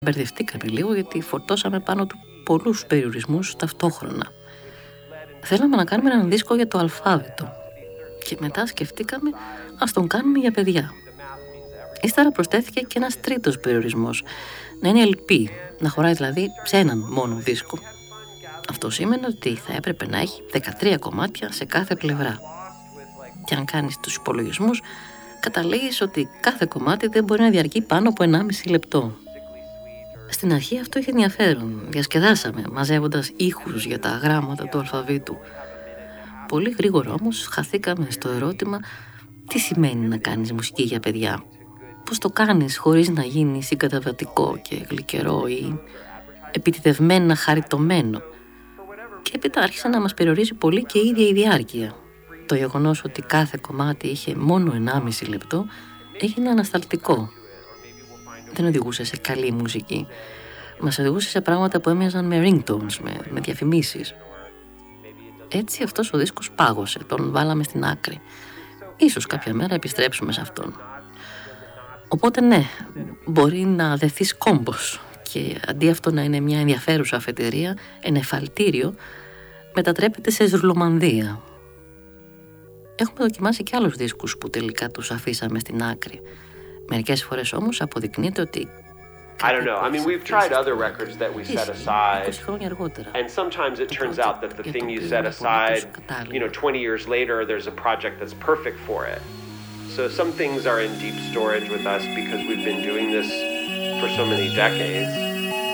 Μπερδευτήκαμε λίγο γιατί φορτώσαμε πάνω του πολλούς περιορισμούς ταυτόχρονα. Θέλαμε να κάνουμε έναν δίσκο για το αλφάβητο και μετά σκεφτήκαμε ας τον κάνουμε για παιδιά. Ύστερα προσθέθηκε και ένας τρίτος περιορισμός, να είναι LP, να χωράει δηλαδή σε έναν μόνο δίσκο. Αυτό σήμαινε ότι θα έπρεπε να έχει 13 κομμάτια σε κάθε πλευρά. Και αν κάνεις τους υπολογισμούς, καταλήγεις ότι κάθε κομμάτι δεν μπορεί να διαρκεί πάνω από 1,5 λεπτό. Στην αρχή αυτό είχε ενδιαφέρον, διασκεδάσαμε μαζεύοντας ήχους για τα γράμματα του αλφαβήτου. Πολύ γρήγορα όμως χαθήκαμε στο ερώτημα τι σημαίνει να κάνεις μουσική για παιδιά. Πώς το κάνεις χωρίς να γίνεις συγκαταβατικό και γλυκερό ή επιτηδευμένα χαριτωμένο. Και έπειτα άρχισε να μας περιορίζει πολύ και η ίδια η διάρκεια. Το γεγονός ότι κάθε κομμάτι είχε μόνο 1,5 λεπτό έγινε ανασταλτικό. Δεν οδηγούσε σε καλή μουσική. Μας οδηγούσε σε πράγματα που έμοιαζαν με ringtones, με διαφημίσεις. Έτσι αυτός ο δίσκος πάγωσε, τον βάλαμε στην άκρη. Ίσως κάποια μέρα επιστρέψουμε σε αυτόν. Οπότε ναι, μπορεί να δεθείς κόμπος και αντί αυτό να είναι μια ενδιαφέρουσα αφετηρία, ένα εφαλτήριο, μετατρέπεται σε ζουρλομανδία. Έχουμε δοκιμάσει και άλλους δίσκους που τελικά τους αφήσαμε στην άκρη. Μερικές φορές όμως αποδεικνύεται ότι I don't know. I mean, we've tried other records that we set aside, and sometimes it turns out that the thing you set aside, 20 years later, there's a project that's perfect for it. So some things are in deep storage with us because we've been doing this for so many decades.